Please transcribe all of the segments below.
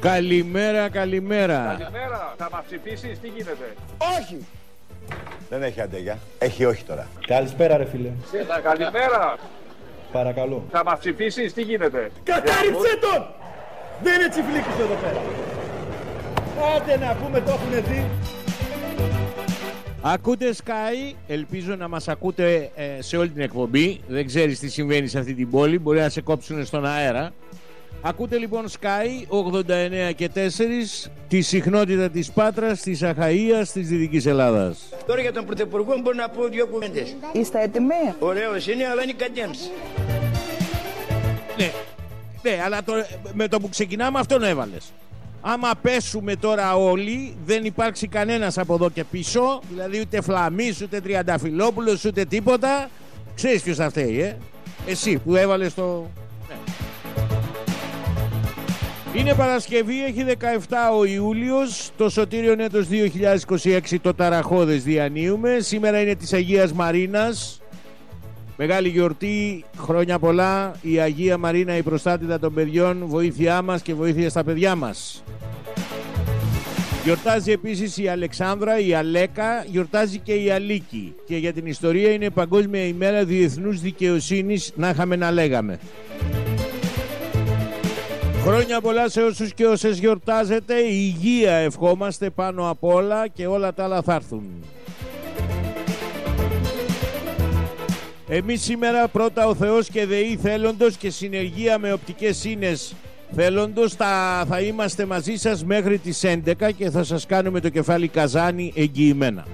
Καλημέρα, καλημέρα. Καλημέρα, θα μας ψηφίσεις, τι γίνεται? Όχι! Δεν έχει αντέγια. Έχει όχι τώρα. Καλησπέρα ρε φίλε. Καλημέρα. Παρακαλώ. Θα μας ψηφίσεις, τι γίνεται? Κατάρριψε τον! Δεν είναι τσιφλίκης εδώ πέρα. Άντε να πούμε, το έχουνε δει. Ακούτε Sky, ελπίζω να μας ακούτε σε όλη την εκπομπή. Δεν ξέρεις τι συμβαίνει σε αυτή την πόλη, μπορεί να σε κόψουν στον αέρα. Ακούτε λοιπόν Sky 89 και 4, τη συχνότητα της Πάτρας, της Αχαΐας, της Δυτικής Ελλάδας. Τώρα για τον Πρωθυπουργό μπορώ να πω δύο κουβέντες. Είστε έτοιμοι? Ωραίος είναι, αλλά είναι κατέμψη. Ναι, αλλά με το που ξεκινάμε αυτόν έβαλες. Άμα πέσουμε τώρα όλοι, δεν υπάρξει κανένας από εδώ και πίσω, δηλαδή ούτε Φλαμής, ούτε Τριανταφυλόπουλος, ούτε τίποτα. Ξέρεις ποιος θα φταίει, Εσύ που έβαλες το... Ναι. Είναι Παρασκευή, έχει 17 ο Ιούλιος, το σωτήριον έτος 2026, το ταραχώδες διανύουμε. Σήμερα είναι της Αγίας Μαρίνας, μεγάλη γιορτή, χρόνια πολλά. Η Αγία Μαρίνα, η προστάτηδα των παιδιών, βοήθειά μας και βοήθεια στα παιδιά μας. Γιορτάζει επίσης η Αλεξάνδρα, η Αλέκα, γιορτάζει και η Αλίκη. Και για την ιστορία είναι Παγκόσμια ημέρα διεθνούς δικαιοσύνης, να είχαμε να λέγαμε. Χρόνια πολλά σε όσους και όσες γιορτάζετε. Υγεία ευχόμαστε πάνω απ' όλα και όλα τα άλλα θα έρθουν. Εμείς σήμερα πρώτα ο Θεός και ΔΕΗ θέλοντος και συνεργεία με οπτικές σύνες θέλοντος θα είμαστε μαζί σας μέχρι τις 11 και θα σας κάνουμε το κεφάλι καζάνι εγγυημένα.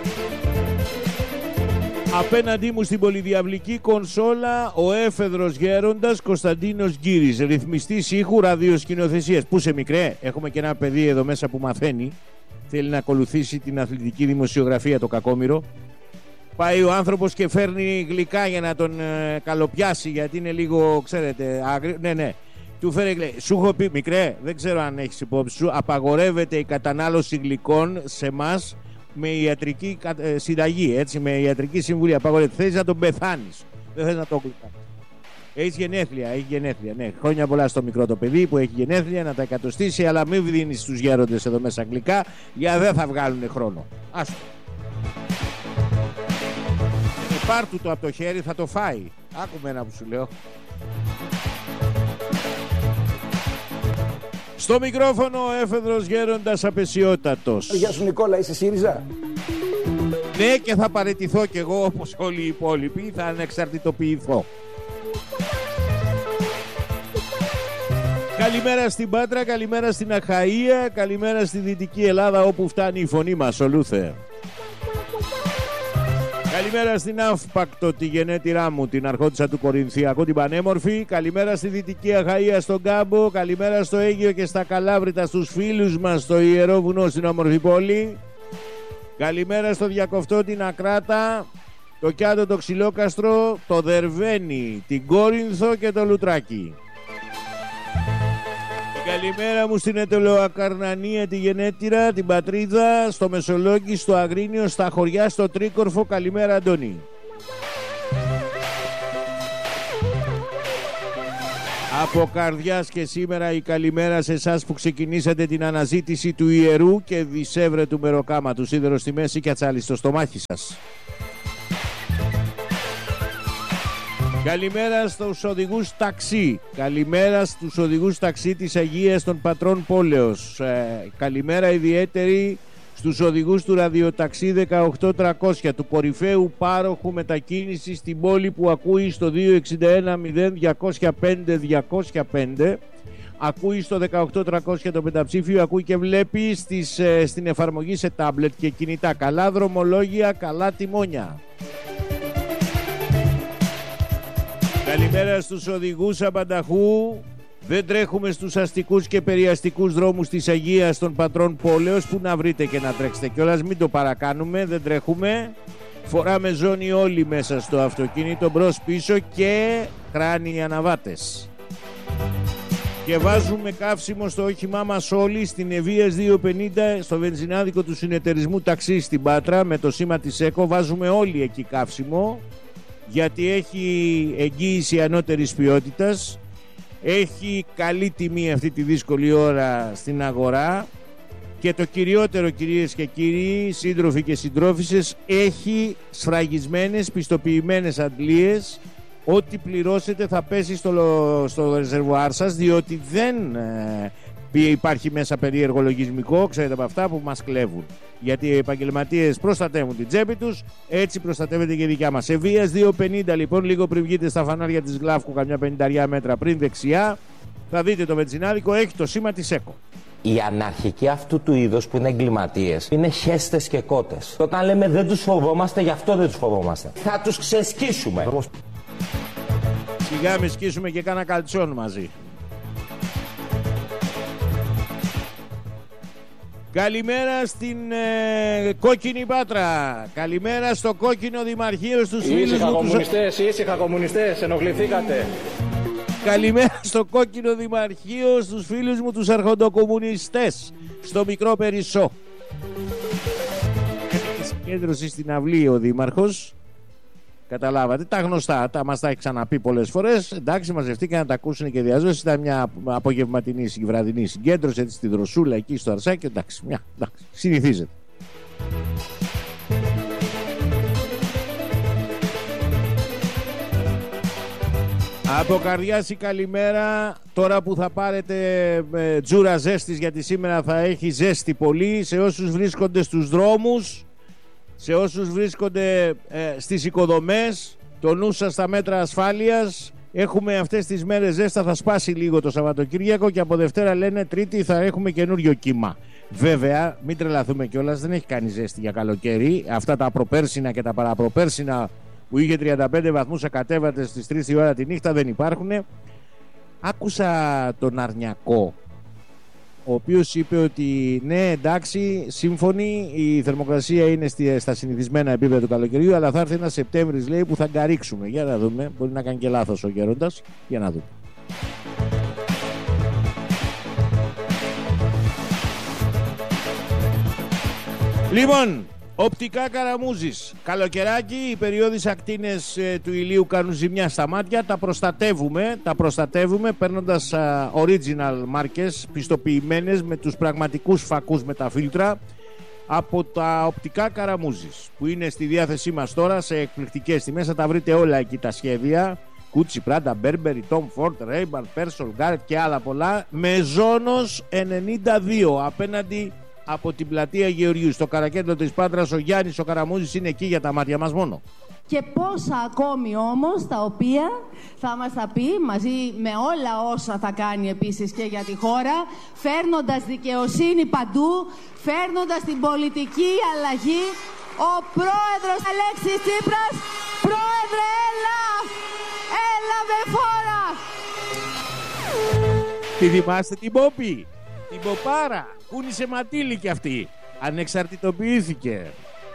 Απέναντί μου στην πολυδιαυλική κονσόλα ο έφεδρος γέροντας Κωνσταντίνος Γκύρης, ρυθμιστής ήχου, ραδιοσκηνοθεσίας. Πού σε μικρέ, έχουμε και ένα παιδί εδώ μέσα που μαθαίνει, θέλει να ακολουθήσει την αθλητική δημοσιογραφία, το κακόμοιρο. Πάει ο άνθρωπος και φέρνει γλυκά για να τον καλοπιάσει, γιατί είναι λίγο, ξέρετε, ναι. Του φέρε γλυκά. Σου έχω πει, μικρέ, δεν ξέρω αν έχεις υπόψη σου, απαγορεύεται η κατανάλωση γλυκών σε εμάς με ιατρική συνταγή, έτσι, με ιατρική συμβουλή. Απαγορεύεται. Θες να τον πεθάνεις, δεν θες να το γλυκάνεις. Έχει γενέθλια, ναι. Χρόνια πολλά στο μικρό το παιδί που έχει γενέθλια, να τα εκατοστήσει, αλλά μην δίνεις στους γέροντες εδώ μέσα γλυκά, για δεν θα βγάλουν χρόνο. Άστο. Πάρ' του το από το χέρι, θα το φάει. Άκουμε ένα που σου λέω. Στο μικρόφωνο ο έφεδρος γέροντας απεσιότατος. Γεια σου Νικόλα, είσαι ΣΥΡΙΖΑ? Ναι, και θα παραιτηθώ κι εγώ όπως όλοι οι υπόλοιποι. Θα ανεξαρτητοποιηθώ. Καλημέρα στην Πάτρα, καλημέρα στην Αχαΐα, καλημέρα στη Δυτική Ελλάδα όπου φτάνει η φωνή μας, ο Λούθερ. Καλημέρα στην Αύπακτο, τη γενέτειρά μου, την αρχόντισσα του Κορινθιακού, την πανέμορφη. Καλημέρα στη Δυτική Αχαΐα, στον Κάμπο. Καλημέρα στο Αίγυο και στα Καλάβρητα, στους φίλους μας στο Ιερό Βουνό, στην όμορφη πόλη. Καλημέρα στο Διακοφτό, την Ακράτα, το Κιάτο, το Ξυλόκαστρο, το Δερβένι, την Κόρινθο και το Λουτράκι. Καλημέρα μου στην Ετωλοακαρνανία, τη γενέτειρα, την πατρίδα, στο Μεσολόγγι, στο Αγρίνιο, στα χωριά, στο Τρίκορφο. Καλημέρα Αντώνη. Από καρδιάς και σήμερα η καλημέρα σε εσάς που ξεκινήσατε την αναζήτηση του ιερού και δισεύρετου μεροκάματου, σίδερο στη μέση και ατσάλι στο στομάχι σας. Καλημέρα στους οδηγούς ταξί. Καλημέρα στους οδηγούς ταξί της Αγίας των Πατρών Πόλεως. Καλημέρα ιδιαίτερη στους οδηγούς του ραδιοταξί 18300, του κορυφαίου πάροχου μετακίνησης στην πόλη που ακούει στο 261-0205-205. Ακούει στο 18300 το πενταψήφιο, ακούει και βλέπει στην εφαρμογή σε τάμπλετ και κινητά. Καλά δρομολόγια, καλά τιμόνια. Καλημέρα στους οδηγούς απανταχού. Δεν τρέχουμε στους αστικούς και περιαστικούς δρόμους της Αγίας των Πατρών Πόλεως, που να βρείτε και να τρέξετε κιόλας, μην το παρακάνουμε, δεν τρέχουμε. Φοράμε ζώνη όλοι μέσα στο αυτοκίνητο, μπρος πίσω και κράνοι αναβάτες. Και βάζουμε καύσιμο στο όχημά μας όλοι στην Ευβοίας 250, στο βενζινάδικο του συνεταιρισμού ταξί στην Πάτρα με το σήμα της ΕΚΟ. Βάζουμε όλοι εκεί καύσιμο, γιατί έχει εγγύηση ανώτερης ποιότητας Έχει καλή τιμή αυτή τη δύσκολη ώρα στην αγορά και το κυριότερο, κυρίες και κύριοι, σύντροφοι και συντρόφισσες, έχει πιστοποιημένες αντλίες. Ό,τι πληρώσετε θα πέσει στο ρεζερβουάρ σας, διότι δεν υπάρχει μέσα περίεργο λογισμικό, ξέρετε από αυτά που μας κλέβουν. Γιατί οι επαγγελματίες προστατεύουν την τσέπη τους, έτσι προστατεύεται και η δικιά μας. Ευβοίας 2.50 λοιπόν, λίγο πριν βγείτε στα φανάρια της Γλάφκου, καμιά 50 μέτρα πριν δεξιά, θα δείτε το βενζινάδικο, έχει το σήμα της ΕΚΟ. Οι αναρχικοί αυτού του είδους που είναι εγκληματίες είναι χέστες και κότες. Όταν λέμε δεν τους φοβόμαστε, γι' αυτό δεν τους φοβόμαστε. Θα τους ξεσκίσουμε. Σιγά μη σκίσουμε και κάνα καλτσόν μαζί. Καλημέρα στην κόκκινη Πάτρα. Καλημέρα στο κόκκινο Δημαρχείο, στους φίλους μου. Ήσυχα κομμουνιστές, ενοχληθήκατε. Καλημέρα στο κόκκινο Δημαρχείο, στους φίλους μου τους αρχοντοκομμουνιστές, στο μικρό Περισσό. Έχει συγκέντρωση στην αυλή ο Δήμαρχος. Καταλάβατε, τα γνωστά, μας τα έχει ξαναπεί πολλές φορές. Εντάξει, μαζευτήκαν να τα ακούσουν και διαζώσεις. Ήταν μια απογευματινή βραδινή συγκέντρωση, έτσι στη Δροσούλα, εκεί στο Αρσάκι. Εντάξει, συνηθίζεται. Από καρδιάς η καλημέρα. Τώρα που θα πάρετε τζούρα ζέστης, γιατί σήμερα θα έχει ζέστη πολύ, σε όσους βρίσκονται στους δρόμους, σε όσους βρίσκονται στις οικοδομές, το νου σας στα μέτρα ασφάλειας. Έχουμε αυτές τις μέρες ζέστα, θα σπάσει λίγο το Σαββατοκύριακο και από Δευτέρα λένε Τρίτη θα έχουμε καινούριο κύμα. Βέβαια, μην τρελαθούμε κιόλας, δεν έχει κάνει ζέστη για καλοκαίρι. Αυτά τα προπέρσινα και τα παραπροπέρσινα που είχε 35 βαθμούς ακατέβατες στις 3 η ώρα τη νύχτα δεν υπάρχουν. Άκουσα τον Αρνιακό, ο οποίος είπε ότι ναι, εντάξει, σύμφωνοι, η θερμοκρασία είναι στα συνηθισμένα επίπεδα του καλοκαιριού, αλλά θα έρθει ένα Σεπτέμβρης, λέει, που θα γκαρίξουμε. Για να δούμε, μπορεί να κάνει και λάθος ο γέροντας. Για να δούμε. Λοιπόν, οπτικά Καραμούζης. Καλοκαιράκι, οι περιόδεις ακτίνες του ηλίου κάνουν ζημιά στα μάτια. Τα προστατεύουμε παίρνοντας original μάρκες πιστοποιημένες με τους πραγματικούς φακούς με τα φίλτρα από τα οπτικά Καραμούζης, που είναι στη διάθεσή μας τώρα σε εκπληκτικές τιμές. Θα τα βρείτε όλα εκεί τα σχέδια. Gucci, Prada, Burberry, Tom Ford, Ray-Ban, Persol, Garrett και άλλα πολλά. Με ζώνος 92 απέναντι από την πλατεία Γεωργίου. Στο καρακέντρο της Πάτρας ο Γιάννης ο Καραμούζης είναι εκεί για τα μάτια μας μόνο. Και πόσα ακόμη όμως, τα οποία θα μας τα πει μαζί με όλα όσα θα κάνει επίσης και για τη χώρα, φέρνοντας δικαιοσύνη παντού, φέρνοντας την πολιτική αλλαγή, ο πρόεδρος Αλέξης Τσίπρας. Πρόεδρε, έλα με φόρα! Τη θυμάστε την Πόπη, την Ποπάρα, κούνησε ματήλι κι αυτή, ανεξαρτητοποιήθηκε.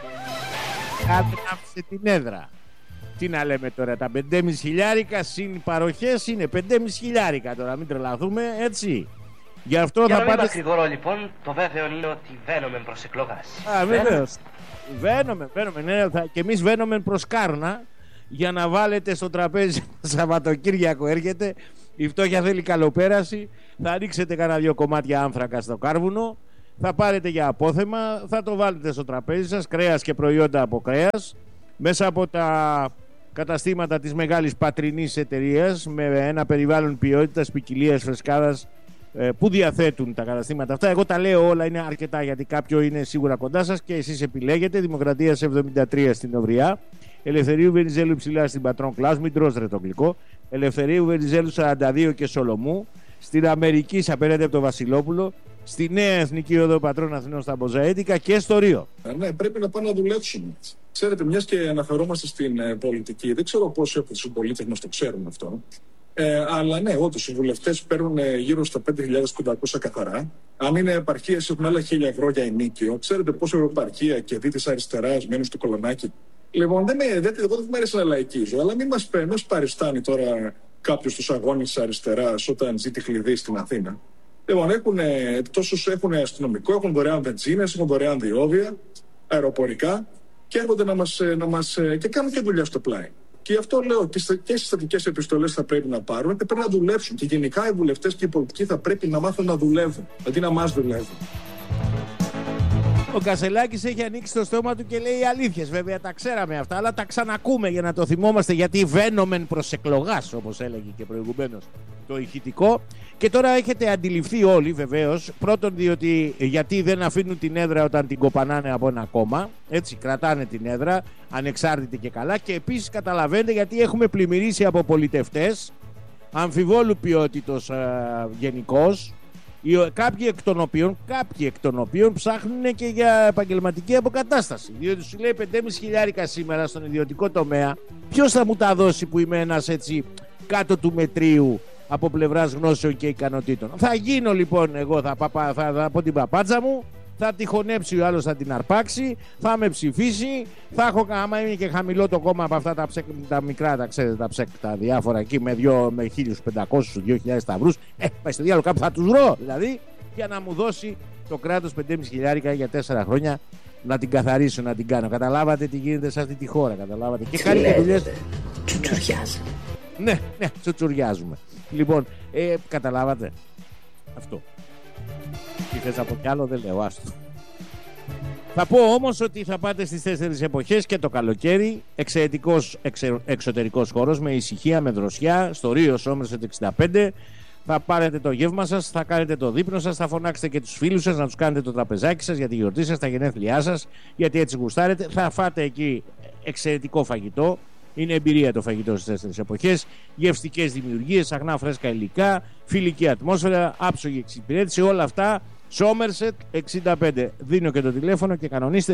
Άφησε την έδρα. Τι να λέμε τώρα, τα 5.500 συν παροχές είναι 5.500 τώρα, μην τρελαθούμε, έτσι. Γι' αυτό για θα να μην πάτε. μακρηγορώ λοιπόν, το βέβαιο είναι ότι βαίνουμε προς εκλογάς. Α, βεβαίως. Βαίνουμε, ναι, και εμείς βαίνουμε προς Κάρνα για να βάλετε στο τραπέζι. Σαββατοκύριακο έρχεται, η φτώχεια θέλει καλοπέραση. Θα ρίξετε κανένα 2 κομμάτια άνθρακα στο κάρβουνο, θα πάρετε για απόθεμα, θα το βάλετε στο τραπέζι σας, κρέας και προϊόντα από κρέας, μέσα από τα καταστήματα της μεγάλης πατρινής εταιρείας, με ένα περιβάλλον ποιότητας, ποικιλίας, φρεσκάδας που διαθέτουν τα καταστήματα αυτά. Εγώ τα λέω όλα, είναι αρκετά, γιατί κάποιο είναι σίγουρα κοντά σας και εσείς επιλέγετε. Δημοκρατίας 73 στην Οβριά, Ελευθερίου Βενιζέλου ψηλά στην Πατρών Κλάους, μην τρως ρε το γλυκό, Ελευθερίου Βενιζέλου 42 και Σολομού, στην Αμερική απέναντι από το Βασιλόπουλο, στη Νέα Εθνική Οδό Πατρών Αθηνών στα Μποζαέντικα και στο Ρίο. Ναι, πρέπει να πάμε να δουλέψουμε. Ξέρετε, μιας και αναφερόμαστε στην πολιτική, δεν ξέρω πόσοι από τους συμπολίτες μας το ξέρουν αυτό. Αλλά ναι, όντως οι βουλευτές παίρνουν γύρω στα 5.500 καθαρά. Αν είναι επαρχίες, έχουν άλλα 1.000 ευρώ για ενίκιο. Ξέρετε πόσο επαρχία και δι της αριστεράς μένουν στο Κολονάκι. Λοιπόν, εγώ δεν μου αρέσει να λαϊκίζω, αλλά μην μας παριστάνει τώρα κάποιος στους αγώνες της αριστεράς όταν ζει τη κλειδί στην Αθήνα. Λοιπόν, έχουν αστυνομικό, έχουν δωρεάν βενζίνες, έχουν δωρεάν διόδια, αεροπορικά και έρχονται και κάνουν και δουλειά στο πλάι. Και γι' αυτό λέω και στις στατικές επιστολές θα πρέπει να πάρουν και πρέπει να δουλέψουν. Και γενικά οι βουλευτές και οι πολιτικοί θα πρέπει να μάθουν να δουλεύουν, αντί να μας δουλεύουν. Ο Κασελάκης έχει ανοίξει το στόμα του και λέει αλήθειες. Βέβαια τα ξέραμε αυτά, αλλά τα ξανακούμε για να το θυμόμαστε, γιατί βαίνομεν προς εκλογάς, όπως έλεγε και προηγουμένως το ηχητικό. Και τώρα έχετε αντιληφθεί όλοι βεβαίως, πρώτον γιατί δεν αφήνουν την έδρα όταν την κοπανάνε από ένα κόμμα, έτσι κρατάνε την έδρα ανεξάρτητη και καλά, και επίσης καταλαβαίνετε γιατί έχουμε πλημμυρίσει από πολιτευτές αμφιβόλου ποιότητος γενικώς, κάποιοι εκ των οποίων ψάχνουν και για επαγγελματική αποκατάσταση. Διότι σου λέει 5.500 σήμερα στον ιδιωτικό τομέα, ποιος θα μου τα δώσει που είμαι ένας έτσι κάτω του μετρίου από πλευράς γνώσεων και ικανοτήτων? Θα γίνω λοιπόν εγώ, θα πω την παπάτσα μου, θα τη χωνέψει ο άλλος, θα την αρπάξει, θα με ψηφίσει, θα έχω, άμα είναι και χαμηλό το κόμμα από αυτά τα μικρά, τα ξέρετε, τα ψεκ, τα διάφορα εκεί με 1.500-2.000 σταυρούς, πάει στο διάλογο, κάπου θα τους βρω δηλαδή, για να μου δώσει το κράτος 5.500 για 4 χρόνια να την καθαρίσω, να την κάνω. Καταλάβατε τι γίνεται σε αυτή τη χώρα, καταλάβατε? Και κάνει και δουλειές. Ναι, τσουτσουριάζουμε. Λοιπόν, καταλάβατε αυτό. Τι θες από κι άλλο, δεν λέω, άστο. Θα πω όμως ότι θα πάτε στις 4 εποχές και το καλοκαίρι, εξαιρετικός εξωτερικός χώρος, με ησυχία, με δροσιά, στο Ρίο Σόμερσετ 65. Θα πάρετε το γεύμα σας, θα κάνετε το δείπνο σας, θα φωνάξετε και τους φίλους σας να τους κάνετε το τραπεζάκι σας για τη γιορτή σας, τα γενέθλιά σας, γιατί έτσι γουστάρετε. Θα φάτε εκεί εξαιρετικό φαγητό. Είναι εμπειρία το φαγητό στις 4 εποχές. Γευστικές δημιουργίες, αγνά φρέσκα υλικά, φιλική ατμόσφαιρα, άψογη εξυπηρέτηση, όλα αυτά. Σόμερσετ 65. Δίνω και το τηλέφωνο και κανονίστε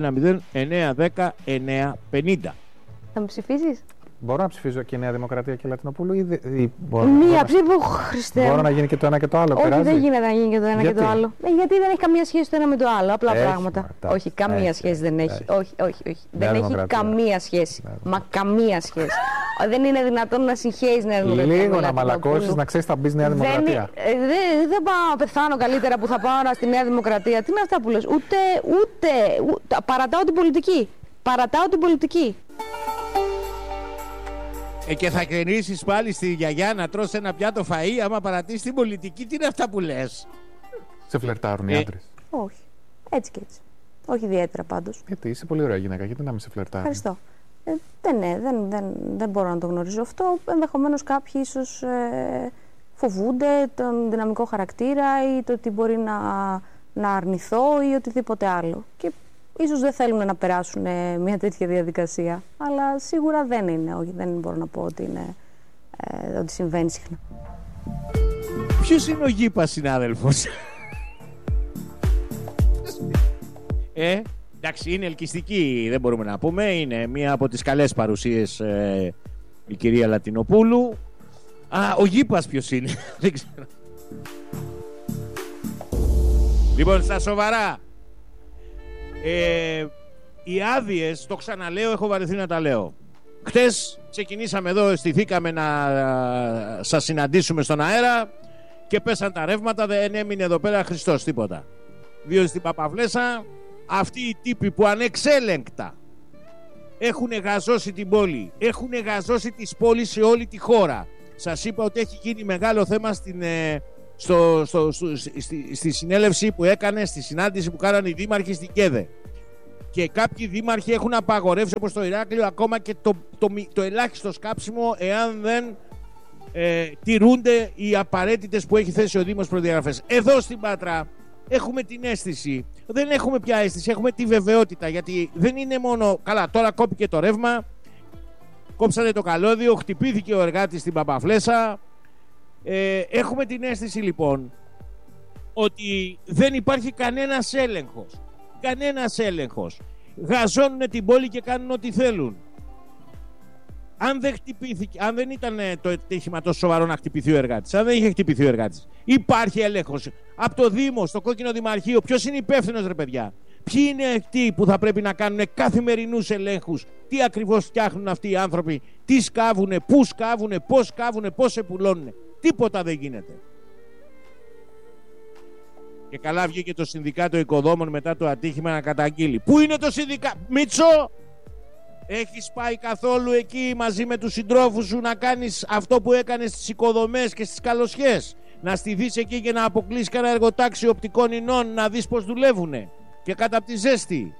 2610-910-950. Θα με ψηφίσεις? Μπορώ να ψηφίζω και Νέα Δημοκρατία και Λατινοπούλου ή μία ψήφο, Χριστέ. Μπορώ να γίνει και το ένα και το άλλο? Όχι, περάζει? δεν γίνεται να γίνει και το ένα και το άλλο. Γιατί δεν έχει καμία σχέση το ένα με το άλλο. Απλά έχει, πράγματα. Όχι, καμία σχέση δεν έχει. Όχι. Δεν έχει καμία σχέση. Μα καμία σχέση. Δεν είναι δυνατόν να συγχέεις Νέα Δημοκρατία. Λίγο να μαλακώσεις, να ξέρεις θα μπεις Νέα Δημοκρατία. Δεν πάω να πεθάνω καλύτερα που θα πάω στη Νέα Δημοκρατία. Τι είναι αυτά που λες? Ούτε. Παρατάω την πολιτική. Και θα κερνήσεις πάλι στη γιαγιά να τρως ένα πιάτο φαΐ άμα παρατήσεις την πολιτική? Τι είναι αυτά που λες? Σε φλερτάρουν οι άντρες? Όχι. Έτσι και έτσι. Όχι ιδιαίτερα πάντως. Γιατί είσαι πολύ ωραία γυναίκα, γιατί να μην σε φλερτάρουν? Ευχαριστώ. Δεν μπορώ να το γνωρίζω αυτό. Ενδεχομένως κάποιοι ίσως φοβούνται τον δυναμικό χαρακτήρα ή το ότι μπορεί να αρνηθώ ή οτιδήποτε άλλο. Και ίσως δεν θέλουν να περάσουν μια τέτοια διαδικασία. Αλλά σίγουρα δεν είναι. Όχι, δεν μπορώ να πω ότι συμβαίνει συχνά. Ποιος είναι ο Γήπας συνάδελφος? Εντάξει, είναι ελκυστική, δεν μπορούμε να πούμε. Είναι μία από τις καλές παρουσίες η κυρία Λατινοπούλου. Ο Γήπας ποιος είναι? Δεν ξέρω. Λοιπόν, στα σοβαρά, οι άδειες, το ξαναλέω, έχω βαρεθεί να τα λέω. Χτες ξεκινήσαμε εδώ, στηθήκαμε να σας συναντήσουμε στον αέρα και πέσαν τα ρεύματα, δεν έμεινε εδώ πέρα Χριστός τίποτα. Διότι στην Παπαβλέσα αυτοί οι τύποι που ανεξέλεγκτα έχουν γαζώσει την πόλη, έχουν γαζώσει τις πόλεις σε όλη τη χώρα. Σας είπα ότι έχει γίνει μεγάλο θέμα στη συνέλευση που έκανε, στη συνάντηση που κάνανε οι δήμαρχοι στην ΚΕΔΕ. Και κάποιοι δήμαρχοι έχουν απαγορεύσει, όπως το Ηράκλειο, ακόμα και το ελάχιστο σκάψιμο, εάν δεν τηρούνται οι απαραίτητες που έχει θέσει ο Δήμος προδιαγραφές. Εδώ στην Πάτρα έχουμε την αίσθηση, δεν έχουμε πια αίσθηση, έχουμε τη βεβαιότητα, γιατί δεν είναι μόνο, καλά τώρα κόπηκε το ρεύμα, κόψανε το καλώδιο, χτυπήθηκε ο εργάτης στην Παπαφλέσα. Έχουμε την αίσθηση λοιπόν ότι δεν υπάρχει κανένας έλεγχος. Γαζώνουν την πόλη και κάνουν ό,τι θέλουν. Αν δεν ήταν το ατύχημα τόσο σοβαρό να χτυπηθεί ο εργάτης, αν δεν είχε χτυπηθεί ο εργάτης, υπάρχει έλεγχος από το Δήμο, στο κόκκινο Δημαρχείο. Ποιος είναι υπεύθυνος, ρε παιδιά? Ποιοι είναι αυτοί που θα πρέπει να κάνουν καθημερινούς ελέγχους? Τι ακριβώς φτιάχνουν αυτοί οι άνθρωποι? Τι σκάβουνε, πού σκάβουνε, πώς σκάβουνε, πώς επουλώνουνε? Τίποτα δεν γίνεται. Και καλά βγήκε το Συνδικάτο Οικοδόμων μετά το ατύχημα να καταγγείλει. Πού είναι το Συνδικάτο? Μίτσο! Έχεις πάει καθόλου εκεί μαζί με τους συντρόφους σου να κάνεις αυτό που έκανες στις οικοδομές και στις καλοσιές? Να στηθείς εκεί και να αποκλείσεις κανένα εργοτάξιο οπτικών ινών, να δεις πως δουλεύουνε και κάτω από τη ζέστη?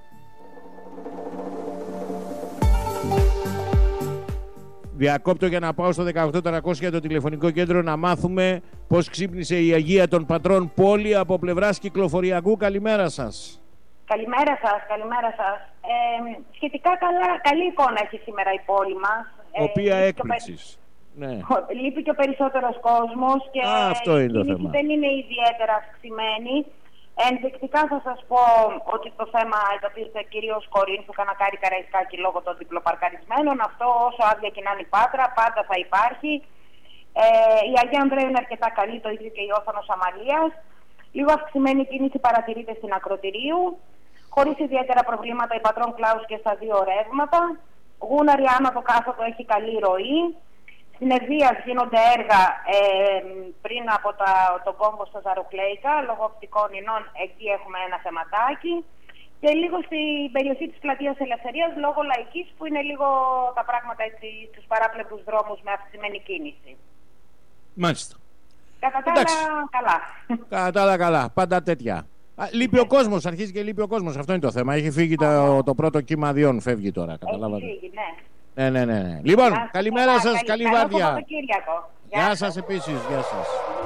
Διακόπτω για να πάω στο 18400 για το τηλεφωνικό κέντρο να μάθουμε πως ξύπνησε η Αγία των Πατρών πόλη από πλευράς κυκλοφοριακού. Καλημέρα σας. Καλημέρα σας, καλημέρα σας. Σχετικά καλή εικόνα έχει σήμερα η πόλη μας. Οποία έκπληξης. Ναι. Λείπει και ο περισσότερος κόσμος και αυτό είναι το θέμα. Δεν είναι ιδιαίτερα αυξημένη. Ενδεικτικά θα σας πω ότι το θέμα εντοπίζεται κυρίως Κορίνθου, Κανακάρι, Καραϊσκάκη λόγω των διπλοπαρκαρισμένων. Αυτό όσο άδεια και να είναι η Πάτρα, πάντα θα υπάρχει. Η Αγία Ανδρέου είναι αρκετά καλή, το ίδιο και η Όθωνος Αμαλίας. Λίγο αυξημένη κίνηση παρατηρείται στην Ακροτηρίου. Χωρίς ιδιαίτερα προβλήματα η Πατρών Κλάους και στα δύο ρεύματα. Γούναρη άνοδο κάθοδο έχει καλή ροή. Στην Ευβίας γίνονται έργα πριν από τον κόμβο στα Ζαροκλέικα, λόγω οπτικών ινών, εκεί έχουμε ένα θεματάκι. Και λίγο στην περιοχή της Πλατείας Ελευθερίας, λόγω Λαϊκής, που είναι λίγο τα πράγματα έτσι στους παράπλευρους δρόμους με αυξημένη κίνηση. Μάλιστα. Κατά τα άλλα, καλά. Κατά τα άλλα, καλά. Πάντα τέτοια. Λείπει ο κόσμος, αρχίζει και λείπει ο κόσμος. Αυτό είναι το θέμα. Έχει φύγει το πρώτο κύμα αδειών, φεύγει τώρα. Καταλάβατε. Έχει φύγει, ναι. Ναι. Λοιπόν, καλημέρα σας, καλή βάρδια. Γεια σας επίσης, γεια σας.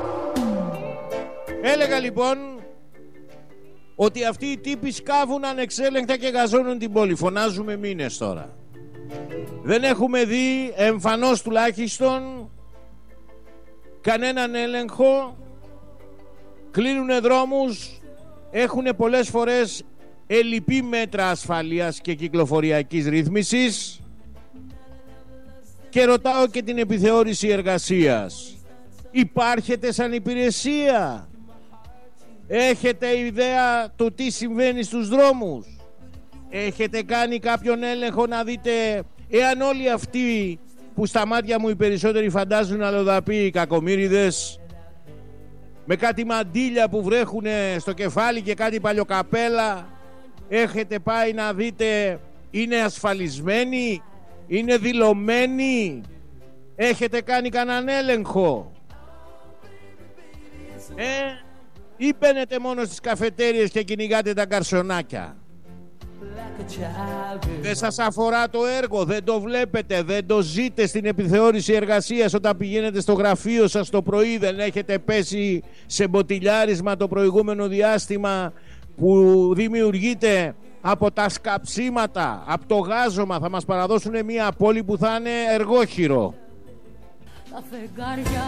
Έλεγα λοιπόν ότι αυτοί οι τύποι σκάβουν ανεξέλεγκτα και γαζώνουν την πόλη. Φωνάζουμε μήνες τώρα. Δεν έχουμε δει εμφανώς τουλάχιστον κανέναν έλεγχο. Κλείνουνε δρόμους. Έχουν πολλές φορές ελλειπή μέτρα ασφαλείας και κυκλοφοριακής ρύθμισης. Και ρωτάω και την επιθεώρηση εργασίας. Υπάρχετε σαν υπηρεσία? Έχετε ιδέα το τι συμβαίνει στους δρόμους? Έχετε κάνει κάποιον έλεγχο να δείτε εάν όλοι αυτοί που στα μάτια μου οι περισσότεροι φαντάζουν αλλοδαποί, οι κακομοίριδες με κάτι μαντίλια που βρέχουνε στο κεφάλι και κάτι παλιοκαπέλα, έχετε πάει να δείτε είναι ασφαλισμένοι? Είναι δηλωμένοι? Έχετε κάνει κανέναν έλεγχο? Ή μπαίνετε μόνο στις καφετέριες και κυνηγάτε τα καρσονάκια? Δεν σας αφορά το έργο, δεν το βλέπετε, δεν το ζείτε στην επιθεώρηση εργασίας? Όταν πηγαίνετε στο γραφείο σας το πρωί, δεν έχετε πέσει σε μποτιλιάρισμα το προηγούμενο διάστημα που δημιουργείται από τα σκαψίματα, από το γάζωμα? Θα μας παραδώσουν μια πόλη που θα είναι εργόχειρο.